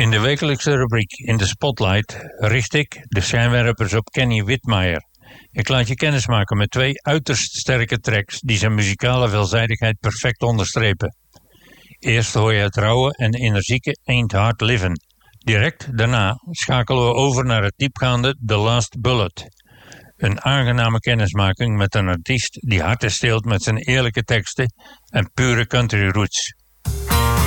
In de wekelijkse rubriek In de Spotlight richt ik de schijnwerpers op Kenny Whitmire. Ik laat je kennismaken met 2 uiterst sterke tracks die zijn muzikale veelzijdigheid perfect onderstrepen. Eerst hoor je het rauwe en energieke Ain't Hard Livin'. Direct daarna schakelen we over naar het diepgaande The Last Bullet. Een aangename kennismaking met een artiest die harten steelt met zijn eerlijke teksten en pure country roots.